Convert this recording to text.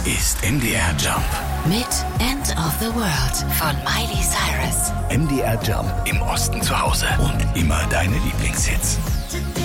ist MDR Jump. Mit End of the World von Miley Cyrus. MDR Jump. Im Osten zu Hause. Und immer deine Lieblingshits.